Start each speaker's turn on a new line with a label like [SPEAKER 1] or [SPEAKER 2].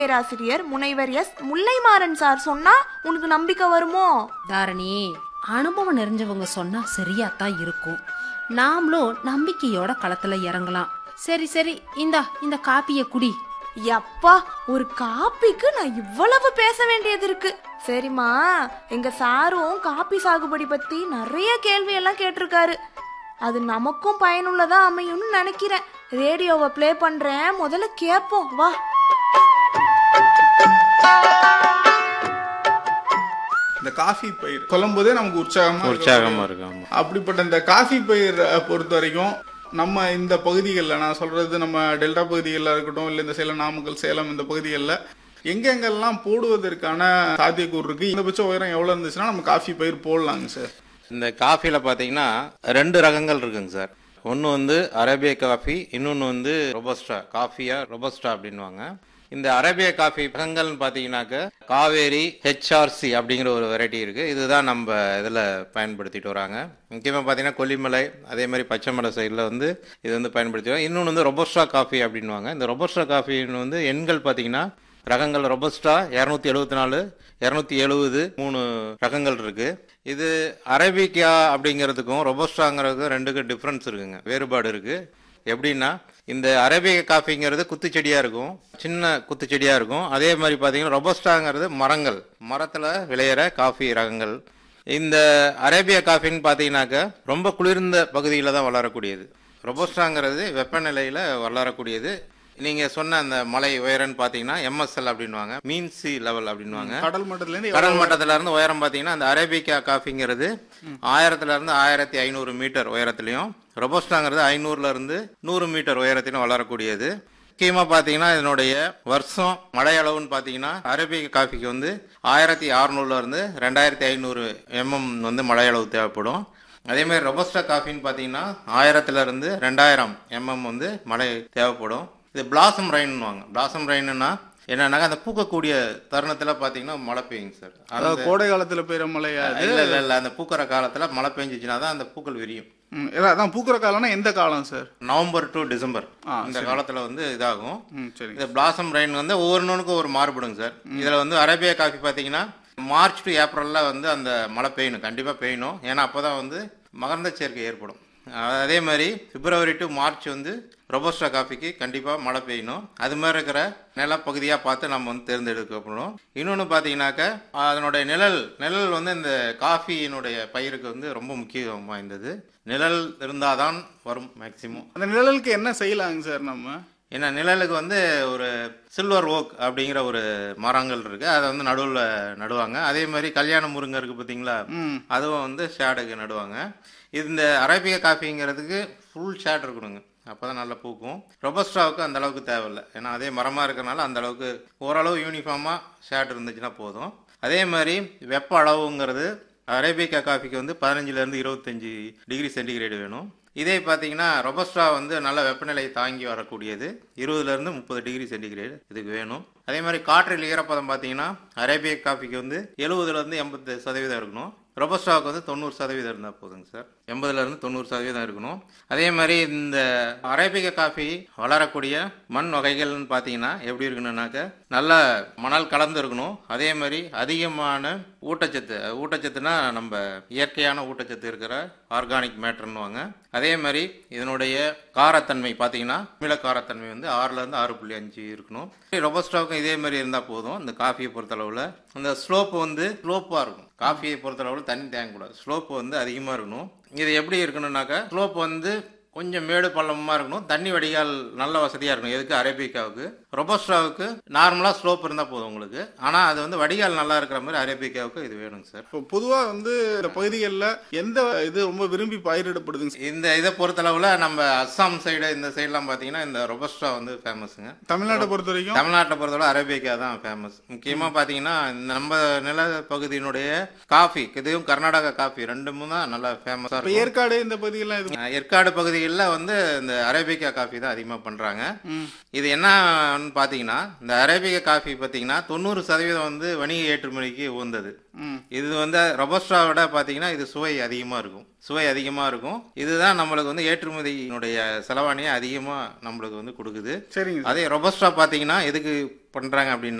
[SPEAKER 1] பேராசிரியர் முனைவர் S Mullaimaran sir சொன்னா உனக்கு நம்பிக்கை வருமோ?
[SPEAKER 2] தாரணி, அனுபவம் நிறைஞ்சவங்க சொன்னா சரியாத்தான் இருக்கும். நாமளும் நம்பிக்கையோட களத்துல இறங்கலாம். சரி சரி, இந்த காப்பிய குடி.
[SPEAKER 1] யப்பா, ஒரு காப்பிக்கு நான் இவ்வளவு பேச வேண்டியது இருக்கு. சரிம்மா, எங்க சாரும் காப்பி சாகுபடி பத்தி நிறைய கேள்வி எல்லாம் கேட்டிருக்காரு. அது நமக்கும் பயனுள்ளதா அமையும்னு நினைக்கிறேன். ரேடியோவை பிளே பண்றேன், முதல்ல கேப்போம் வா.
[SPEAKER 3] இந்த காஃபி பயிர் சொல்லும் போதே நமக்கு உற்சாகமா இருக்கும். அப்படிப்பட்ட இந்த காஃபி பயிர் பொறுத்த வரைக்கும் நம்ம இந்த பகுதிகளில், நான் சொல்றது நம்ம டெல்டா பகுதிகளில் இருக்கட்டும், இல்லை இந்த சேலம், நாமக்கல், சேலம் இந்த பகுதிகளில் எங்கெங்கெல்லாம் போடுவதற்கான சாத்தியக்கூறு இருக்கு, இந்தபட்ச உயரம் எவ்வளவு இருந்துச்சுன்னா நம்ம காஃபி பயிர் போடலாங்க சார்?
[SPEAKER 4] இந்த காஃபில பாத்தீங்கன்னா 2 ரகங்கள் இருக்குங்க சார். ஒன்னு வந்து அரேபிய காஃபி, இன்னொன்னு வந்து ரொபஸ்டா காஃபியா ரொபஸ்டா அப்படின்வாங்க. இந்த அரேபிய காஃபி ரகங்கள்னு பாத்தீங்கன்னாக்க காவேரி HRC அப்படிங்கிற ஒரு வெரைட்டி இருக்கு. இதுதான் நம்ம இதுல பயன்படுத்திட்டு வராங்க. முக்கியமா பாத்தீங்கன்னா கொல்லிமலை, அதே மாதிரி பச்சைமலை சைட்ல வந்து இது வந்து பயன்படுத்தி வராங்க. இன்னொன்று வந்து ரொபஸ்டா காஃபி அப்படின்வாங்க. இந்த ரொபஸ்டா காஃபின்னு வந்து எண்கள் பாத்தீங்கன்னா ரகங்கள் ரொபஸ்டா 274, 270 3 ரகங்கள் இருக்கு. இது அரேபிகா அப்படிங்கிறதுக்கும் ரொபஸ்டாங்கிறதுக்கும் ரெண்டுக்கும் டிஃப்ரென்ஸ் இருக்குங்க, வேறுபாடு இருக்கு. எப்படின்னா, இந்த அரேபிக காஃபிங்கிறது குத்துச்செடியா இருக்கும், சின்ன குத்துச்செடியா இருக்கும். அதே மாதிரி பாத்தீங்கன்னா ரொபஸ்டாங்கிறது மரத்துல விளையிற காஃபி ரகங்கள். இந்த அரேபிய காஃபின்னு பாத்தீங்கன்னாக்க ரொம்ப குளிர்ந்த பகுதியில தான் வளரக்கூடியது. ரொபஸ்டாங்கிறது வெப்பநிலையில வளரக்கூடியது. நீங்க சொன்ன அந்த மலை உயரம்னு பாத்தீங்கன்னா MSL அப்படின்வாங்க, மீன் சி லெவல் அப்படின்வாங்க. கடல் மட்டத்துல இருந்து உயரம் பாத்தீங்கன்னா அந்த அரேபிகா காஃபிங்கிறது 1000 இருந்து 1500 மீட்டர் உயரத்திலையும், ரொபஸ்டாங்கிறது 500 இருந்து 100 மீட்டர் உயரத்திலும் வளரக்கூடியது. முக்கியமா பாத்தீங்கன்னா இதனுடைய வருஷம் மழை அளவுன்னு பாத்தீங்கன்னா அரேபிக காஃபிக்கு வந்து 1600 இருந்து 2500 வந்து மழை அளவு தேவைப்படும். அதே மாதிரி ரொபஸ்டா காஃபின்னு பாத்தீங்கன்னா 1000 இருந்து 2000 வந்து மழை தேவைப்படும். இது பிளாசம் ரெயின்னுவாங்க. பிளாசம் ரெயின்னா என்னன்னாக்கா அந்த பூக்கக்கூடிய தருணத்துல பாத்தீங்கன்னா மழை பெய்யுங்க சார்.
[SPEAKER 3] அதாவது கோடை காலத்துல பெய்யுற மழையா?
[SPEAKER 4] இல்ல, அந்த பூக்கிற காலத்துல மழை பெஞ்சிச்சுன்னா தான் அந்த பூக்கள் விரியும்.
[SPEAKER 3] அதான் பூக்கிற காலம்னா எந்த காலம் சார்?
[SPEAKER 4] நவம்பர் டு டிசம்பர் இந்த காலத்துல வந்து இதாகும். இந்த பிளாசம் ரெயின் வந்து ஒவ்வொன்றுக்கும் ஒரு மாறுபடுங்க சார். இதுல வந்து அரேபியா காஃபி பாத்தீங்கன்னா மார்ச் டு ஏப்ரல்ல வந்து அந்த மழை பெய்யணும், கண்டிப்பா பெய்யணும். ஏன்னா அப்பதான் வந்து மகரந்த சேர்க்கை ஏற்படும். அதே மாதிரி பிப்ரவரி டு மார்ச் வந்து ரொபஸ்டா காஃபிக்கு கண்டிப்பா மழை பெய்யணும். அது மாதிரி இருக்கிற நிலப்பகுதியா பார்த்து நம்ம வந்து தேர்ந்தெடுக்கப்படணும். இன்னொன்னு பாத்தீங்கன்னாக்க அதனுடைய நிழல் வந்து இந்த காஃபியினுடைய பயிருக்கு வந்து ரொம்ப முக்கியம் வாய்ந்தது. நிழல் இருந்தாதான் வரும் மேக்சிமம்.
[SPEAKER 3] அந்த நிழலுக்கு என்ன செய்யலாங்க சார் நம்ம?
[SPEAKER 4] ஏன்னா நிழலுக்கு வந்து ஒரு சில்வர் ஓக் அப்படிங்கிற ஒரு மரங்கள் இருக்கு, அதை வந்து நடுவில் நடுவாங்க. அதே மாதிரி கல்யாண முருங்கை இருக்கு பார்த்தீங்களா, அதுவும் வந்து ஷேடுக்கு நடுவாங்க. இந்த அரேபிய காஃபிங்கிறதுக்கு ஃபுல் ஷேட் இருக்கணுங்க, அப்போதான் நல்லா பூக்கும். ரொபஸ்டாவுக்கு அந்த அளவுக்கு தேவையில்லை, ஏன்னா அதே மரமாக இருக்கிறனால அந்த அளவுக்கு ஓரளவு யூனிஃபார்மாக ஷேட் இருந்துச்சுன்னா போதும். அதே மாதிரி வெப்ப அளவுங்கிறது அரேபிகா காஃபிக்கு வந்து 15 to 25 டிகிரி சென்டிகிரேடு வேணும். இதே பார்த்தீங்கன்னா ரொபஸ்டா வந்து நல்ல வெப்பநிலை தாங்கி வரக்கூடியது, 20 to 30 டிகிரி சென்டிகிரேடு இதுக்கு வேணும். அதே மாதிரி காற்றில் ஈரப்பதம் பார்த்தீங்கன்னா அரேபிய காஃபிக்கு வந்து 70 to 80% இருக்கணும். ரொபஸ்டாவுக்கு வந்து 90% இருந்தால் போதுங்க சார். 80 to 90% இருக்கணும். அதே மாதிரி இந்த அரேபிக காஃபி வளரக்கூடிய மண் வகைகள்னு பார்த்தீங்கன்னா எப்படி இருக்கணும்னாக்க நல்ல மணல் கலந்து இருக்கணும். அதே மாதிரி அதிகமான ஊட்டச்சத்துனா நம்ம இயற்கையான ஊட்டச்சத்து இருக்கிற ஆர்கானிக் மேட்டர்னுவாங்க. அதே மாதிரி இதனுடைய காரத்தன்மை பார்த்தீங்கன்னா மிள காரத்தன்மை வந்து 6 to 6.5 இருக்கணும். ரொபஸ்டாவுக்கும் இதே மாதிரி இருந்தால் போதும். இந்த காஃபியை பொறுத்தளவில் அந்த ஸ்லோப்பு வந்து ஸ்லோப்பாக இருக்கும். காஃபியை பொறுத்தளவில் தண்ணி தேங்கக்கூடாது, ஸ்லோப்பு வந்து அதிகமாக இருக்கணும். இது எப்படி இருக்கணும்னாக்கா ஸ்லோப் வந்து கொஞ்சம் மேடு பள்ளமாக இருக்கணும், தண்ணி வடிகால் நல்ல வசதியாக இருக்கணும். எதுக்கு அரேபிகாவுக்கு. ரொபஸ்டாவுக்கு நார்மலாக ஸ்லோப் இருந்தால் போதும் உங்களுக்கு, ஆனால் அது வந்து வடிகால் நல்லா இருக்கிற மாதிரி அரேபிகாவுக்கு இது வேணுங்க சார்.
[SPEAKER 3] இப்போ பொதுவாக வந்து இந்த பகுதிகளில் எந்த இது ரொம்ப விரும்பி பயிரிடப்படுதுங்க?
[SPEAKER 4] இந்த இதை பொறுத்தளவில் நம்ம அஸ்ஸாம் சைடு இந்த சைட்லாம் பார்த்தீங்கன்னா இந்த ரொபஸ்டா வந்து ஃபேமஸுங்க.
[SPEAKER 3] தமிழ்நாட்டை
[SPEAKER 4] பொறுத்தவரை அரேபிகா தான் ஃபேமஸ். முக்கியமாக பார்த்தீங்கன்னா நம்ம நில பகுதியினுடைய காஃபி, இதுவும் கர்நாடகா காஃபி ரெண்டுமும் தான் நல்லா ஃபேமஸாக இருக்கும்.
[SPEAKER 3] ஏற்காடு இந்த பகுதியெல்லாம்
[SPEAKER 4] ஏற்காடு பகுதிகளில் வந்து இந்த அரேபிகா காஃபி தான் அதிகமாக பண்ணுறாங்க. இது என்ன என்னன்னு பார்த்தீங்கன்னா இந்த அரேபிகா காஃபி பார்த்தீங்கன்னா 90% வந்து வணிக ஏற்றுமதிக்கு உகந்தது. இது வந்து ரொபஸ்டாவோட பார்த்தீங்கன்னா இது சுவை அதிகமாக இருக்கும். இதுதான் நம்மளுக்கு வந்து ஏற்றுமதியினுடைய செலவாணியை அதிகமாக நம்மளுக்கு வந்து கொடுக்குது.
[SPEAKER 3] சரிங்க.
[SPEAKER 4] அதே ரொபஸ்டா பார்த்தீங்கன்னா எதுக்கு பண்ணுறாங்க அப்படின்னா